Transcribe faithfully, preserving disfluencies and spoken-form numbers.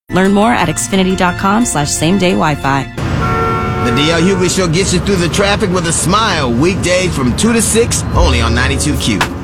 Learn more at xfinity.com slash same day Wi-Fi. The D L Hughley Show gets you through the traffic with a smile. Weekday from two to six, only on ninety-two Q.